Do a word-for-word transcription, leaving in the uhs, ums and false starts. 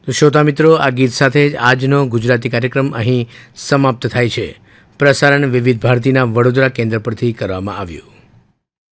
તો શ્રોતા મિત્રો, આ ગીત સાથે જ આજનો ગુજરાતી કાર્યક્રમ અહીં સમાપ્ત થાય છે. પ્રસારણ વિવિધ ભારતીના વડોદરા કેન્દ્ર પરથી કરવામાં આવ્યું.